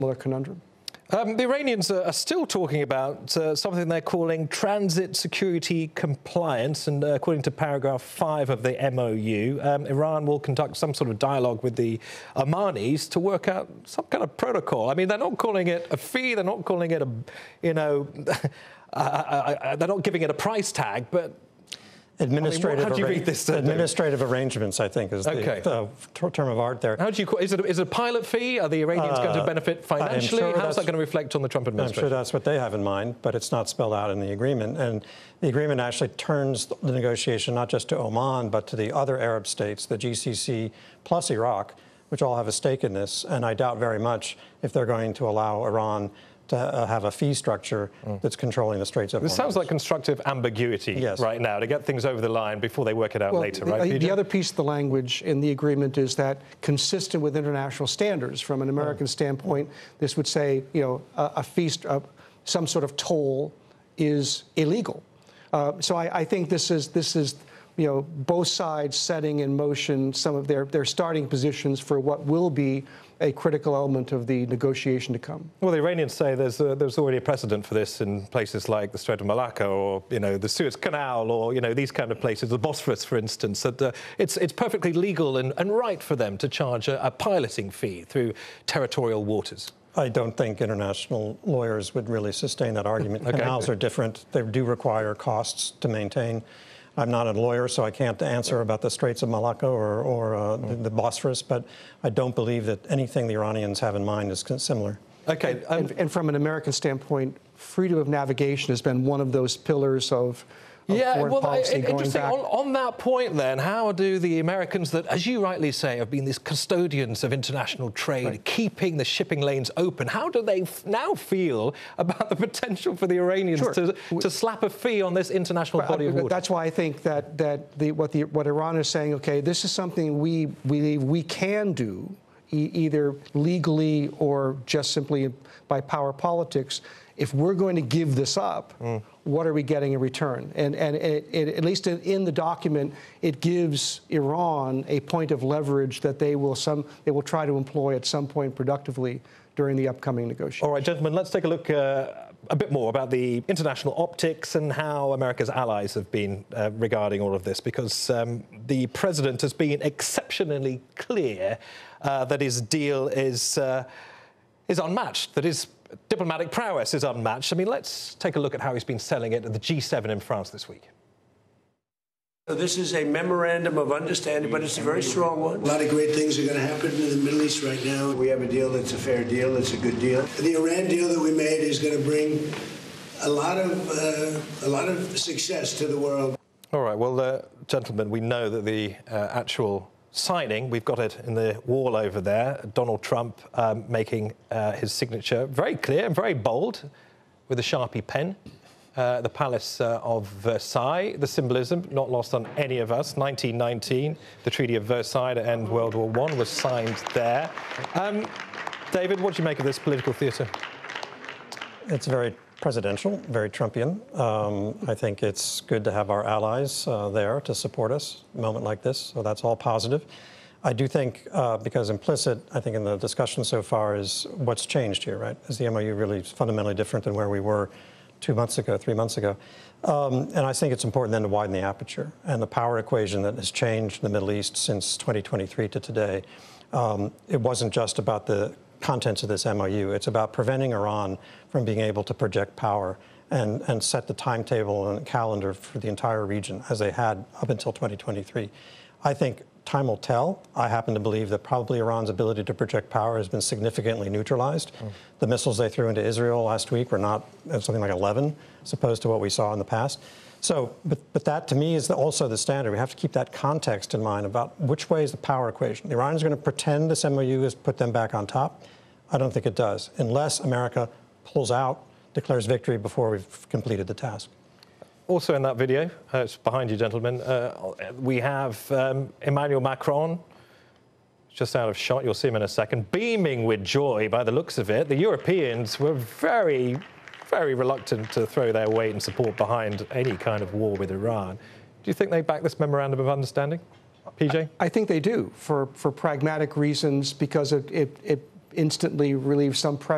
conundrum? The Iranians are still talking about something they're calling transit security compliance, and according to paragraph 5 of the MOU, Iran will conduct some sort of dialogue with the Omanis to work out some kind of protocol. I mean, they're not calling it a fee, they're not calling it a, you know, they're not giving it a price tag, but Administrative, how do you read this? Administrative arrangements, I think, is the term of art there. How do you call, is it a pilot fee? Are the Iranians going to benefit financially? How's that going to reflect on the Trump administration? I'm sure that's what they have in mind, but it's not spelled out in the agreement. And the agreement actually turns the negotiation not just to Oman, but to the other Arab states, the GCC plus Iraq, which all have a stake in this. And I doubt very much if they're going to allow Iran to have a fee structure that's controlling the Straits of Hormuz. This sounds like constructive ambiguity right now to get things over the line before they work it out later, right? The other piece of the language in the agreement is that consistent with international standards, from an American standpoint, this would say, you know, a fee, some sort of toll is illegal. So I think this is, you know, both sides setting in motion some of their starting positions for what will be a critical element of the negotiation to come. Well, the Iranians say there's already a precedent for this in places like the Strait of Malacca, or, you know, the Suez Canal, or, you know, these kind of places, the Bosphorus, for instance. That it's perfectly legal and right for them to charge a piloting fee through territorial waters. I don't think international lawyers would really sustain that argument. Canals are different. They do require costs to maintain. I'm not a lawyer, so I can't answer about the Straits of Malacca or the Bosphorus, but I don't believe that anything the Iranians have in mind is similar. Okay. And from an American standpoint, freedom of navigation has been one of those pillars of foreign policy going back. On that point, then, how do the Americans that, as you rightly say, have been these custodians of international trade, keeping the shipping lanes open, how do they now feel about the potential for the Iranians to slap a fee on this international body of water? That's why I think that what Iran is saying, okay, this is something we believe we can do, either legally or just simply by power politics. If we're going to give this up, what are we getting in return? And at least in the document, it gives Iran a point of leverage that they will try to employ at some point productively during the upcoming negotiations. All right, gentlemen, let's take a look a bit more about the international optics and how America's allies have been regarding all of this, because the president has been exceptionally clear that his deal is unmatched, that his diplomatic prowess is unmatched. I mean, let's take a look at how he's been selling it at the G7 in France this week. So this is a memorandum of understanding, but it's a very strong one. A lot of great things are going to happen in the Middle East right now. We have a deal that's a fair deal. It's a good deal. The Iran deal that we made is going to bring a lot of success to the world. All right. Well, gentlemen, we know that the actual signing, we've got it in the wall over there, Donald Trump making his signature very clear and very bold with a Sharpie pen. The Palace of Versailles, the symbolism not lost on any of us. 1919, the Treaty of Versailles to end World War I was signed there. David, what do you make of this political theatre? It's very presidential, very Trumpian. I think it's good to have our allies there to support us in a moment like this, so that's all positive. I do think, because implicit, I think, in the discussion so far is what's changed here, right? Is the MOU really fundamentally different than where we were 2 months ago, 3 months ago? And I think it's important then to widen the aperture. And the power equation that has changed in the Middle East since 2023 to today, it wasn't just about the contents of this MOU. It's about preventing Iran from being able to project power and set the timetable and calendar for the entire region as they had up until 2023. I think time will tell. I happen to believe that probably Iran's ability to project power has been significantly neutralized. The missiles they threw into Israel last week were not something like 11, as opposed to what we saw in the past. So, but that to me is also the standard. We have to keep that context in mind about which way is the power equation. The Iranians are going to pretend this MOU has put them back on top. I don't think it does, unless America pulls out, declares victory before we've completed the task. Also in that video, it's behind you, gentlemen, we have Emmanuel Macron, just out of shot, you'll see him in a second, beaming with joy by the looks of it. The Europeans were very, very reluctant to throw their weight and support behind any kind of war with Iran. Do you think they back this memorandum of understanding, PJ? I think they do, for pragmatic reasons, because it instantly relieves some pressure